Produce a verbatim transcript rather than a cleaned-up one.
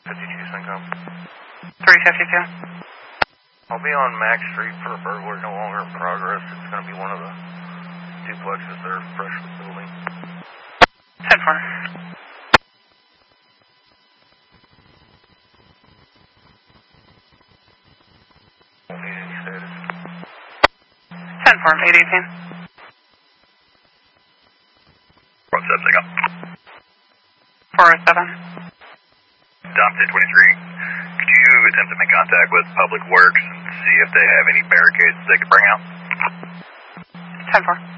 fifty-two Syncom. three fifty-two. I'll be on Max Street for a burglary no longer in progress. It's going to be one of the duplexes that are freshly building. ten four. Won't need any status. ten four, eight eighteen. What's up, Syncom? four oh seven. Dom ten twenty-three. Could you attempt to make contact with Public Works and see if they have any barricades they could bring out? ten four.